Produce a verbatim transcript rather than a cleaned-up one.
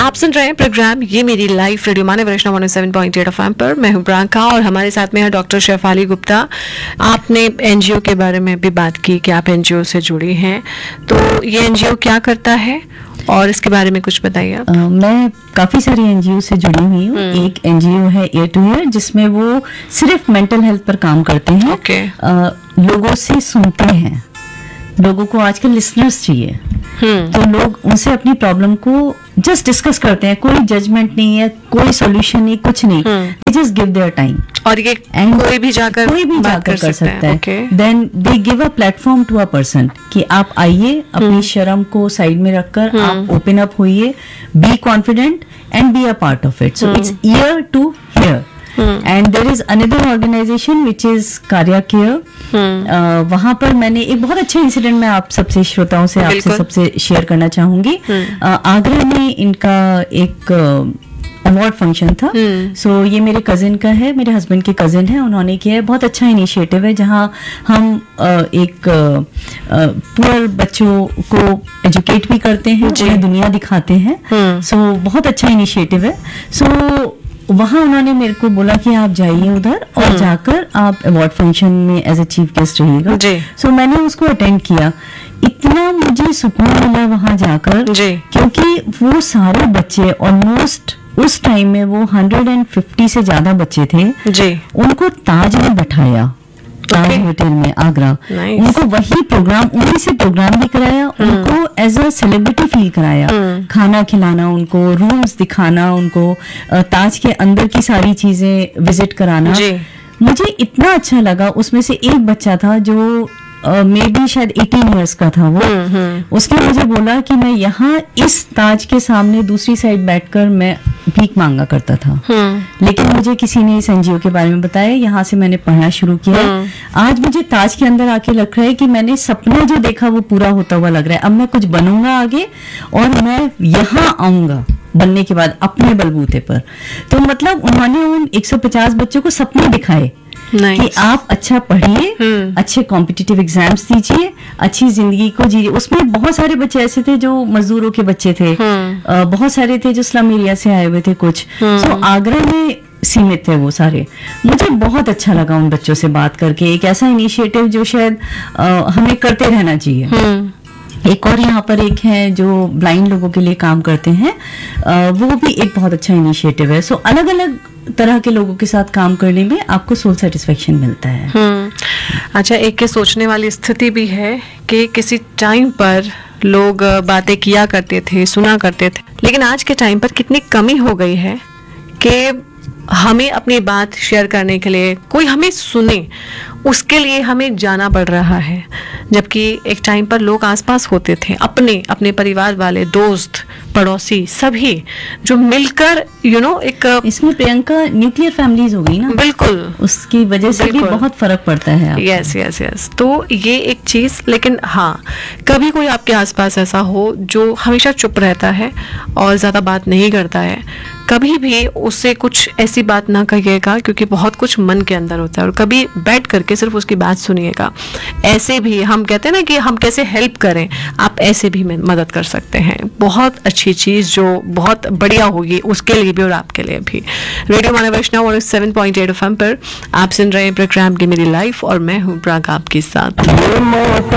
आप सुन रहे हैं प्रोग्राम ये मेरी लाइफ रेडियो माने वैष्णव one O seven point eight F M पर। मैं हूं प्रियंका और हमारे साथ में है डॉक्टर शेफाली गुप्ता। आपने एनजीओ के बारे में भी बात की कि आप एनजीओ से जुड़ी हैं, तो ये एनजीओ क्या करता है और इसके बारे में कुछ बताइए आप। uh, मैं काफ़ी सारी एनजीओ से जुड़ी हुई हूँ। एक एनजीओ है ईयर टू ईयर, जिसमें वो सिर्फ मेंटल हेल्थ पर काम करते हैं। okay. uh, लोगों से सुनते हैं, लोगों को आजकल लिसनर्स चाहिए, hmm. तो लोग उनसे अपनी प्रॉब्लम को जस्ट डिस्कस करते हैं। कोई जजमेंट नहीं है, कोई सॉल्यूशन नहीं, कुछ नहीं, they just give their time. और ये And कोई भी जाकर कोई भी जाकर कर सकता है। okay. Then they give a platform to a person कि आप आइए, अपनी शर्म को साइड में रखकर आप ओपन अप होइए, be confident and be a part of it. So it's year to here. And there is another organisation which is कार्या केयर। वहां पर मैंने एक बहुत अच्छा इंसिडेंट मैं आप सबसे श्रोताओं से आपसे सबसे शेयर करना चाहूंगी। uh, आगरा में इनका एक अवार्ड फंक्शन था। सो so, ये मेरे कजिन का है, मेरे हस्बैंड के कजिन है, उन्होंने किया है। बहुत अच्छा इनिशिएटिव है जहाँ हम uh, एक पुअर uh, बच्चों को एजुकेट भी करते हैं, उन्हें दुनिया दिखाते हैं। सो so, बहुत अच्छा इनिशिएटिव है। सो so, वहाँ उन्होंने मेरे को बोला कि आप जाइए उधर और जाकर आप अवार्ड फंक्शन में एज ए चीफ गेस्ट रहिएगा। सो so, मैंने उसको अटेंड किया। इतना मुझे सुकून मिला वहाँ जाकर, क्योंकि वो सारे बच्चे ऑलमोस्ट उस टाइम में वो हंड्रेड एंड फिफ्टी से ज्यादा बच्चे थे जी। उनको ताज में बैठाया, ताज होटल में आगरा। nice. उनको वही प्रोग्राम, उन्हीं से प्रोग्राम भी कराया, उनको एज अ सेलिब्रिटी फील कराया, खाना खिलाना, उनको रूम्स दिखाना, उनको ताज के अंदर की सारी चीजें विजिट कराना। मुझे इतना अच्छा लगा। उसमें से एक बच्चा था जो मे uh, बी शायद एटीन इयर्स का था वो। hmm, hmm. उसने मुझे बोला कि मैं यहाँ इस ताज के सामने दूसरी साइड बैठकर मैं भीख मांगा करता था, hmm. लेकिन मुझे किसी ने इस एनजीओ के बारे में बताया, यहाँ से मैंने पढ़ना शुरू किया। hmm. आज मुझे ताज के अंदर आके लग रहा है कि मैंने सपना जो देखा वो पूरा होता हुआ लग रहा है। अब मैं कुछ बनूंगा आगे और मैं यहाँ आऊंगा बनने के बाद अपने बलबूते पर। तो मतलब उन्होंने उन एक सौ पचास बच्चों को सपने दिखाए nice. कि आप अच्छा पढ़िए, hmm. अच्छे कॉम्पिटिटिव एग्जाम्स दीजिए, अच्छी जिंदगी को जीजिए। उसमें बहुत सारे बच्चे ऐसे थे जो मजदूरों के बच्चे थे, hmm. uh, बहुत सारे थे जो स्लम एरिया से आए हुए थे कुछ। hmm. so, आगरा में सीमित थे वो सारे। मुझे बहुत अच्छा लगा उन बच्चों से बात करके। एक ऐसा इनिशिएटिव जो शायद uh, हमें करते रहना चाहिए। hmm. एक और यहाँ पर एक है जो ब्लाइंड लोगों के लिए काम करते हैं, आ, वो भी एक बहुत अच्छा इनिशिएटिव है। सो so, अलग अलग तरह के लोगों के साथ काम करने में आपको सोल सेटिस्फेक्शन मिलता है। हम्म, अच्छा, एक के सोचने वाली स्थिति भी है कि किसी टाइम पर लोग बातें किया करते थे, सुना करते थे, लेकिन आज के टाइम पर कितनी कमी हो गई है कि हमें अपनी बात शेयर करने के लिए कोई हमें सुने, उसके लिए हमें जाना पड़ रहा है। जबकि एक टाइम पर लोग आसपास होते थे, अपने अपने परिवार वाले, दोस्त, पड़ोसी, सभी जो मिलकर यू नो एक इसमें प्रियंका न्यूक्लियर फैमिलीज हो गई ना। बिल्कुल, उसकी वजह से भी बहुत फर्क पड़ता है। यस यस यस तो ये एक चीज। लेकिन हाँ, कभी कोई आपके आसपास ऐसा हो जो हमेशा चुप रहता है और ज्यादा बात नहीं करता है, कभी भी उससे कुछ ऐसी बात ना कहिएगा, क्योंकि बहुत कुछ मन के अंदर होता है। और कभी बैठ करके सिर्फ उसकी बात सुनिएगा। ऐसे भी हम कहते हैं ना कि हम कैसे हेल्प करें, आप ऐसे भी मदद कर सकते हैं। बहुत अच्छी चीज जो बहुत बढ़िया होगी उसके लिए भी और आपके लिए भी। रेडियो माने वैष्णव और seven point eight F M पर आप सुन रहे हैं प्रोग्राम की मेरी लाइफ और मैं हूँ प्राग आपके साथ।